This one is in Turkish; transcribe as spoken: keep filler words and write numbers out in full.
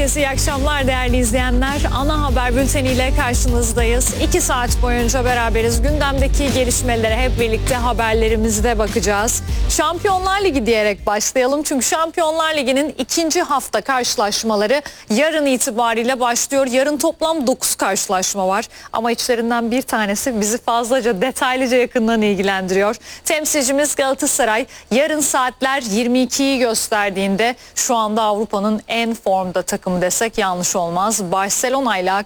Herkese iyi akşamlar değerli izleyenler. Ana haber bülteniyle karşınızdayız. İki saat boyunca beraberiz. Gündemdeki gelişmelere hep birlikte haberlerimizde bakacağız. Şampiyonlar Ligi diyerek başlayalım. Çünkü Şampiyonlar Ligi'nin ikinci hafta karşılaşmaları yarın itibariyle başlıyor. Yarın toplam dokuz karşılaşma var. Ama içlerinden bir tanesi bizi fazlaca detaylıca yakından ilgilendiriyor. Temsilcimiz Galatasaray yarın saatler yirmi ikiyi gösterdiğinde şu anda Avrupa'nın en formda takımı desek yanlış olmaz. Barcelona ile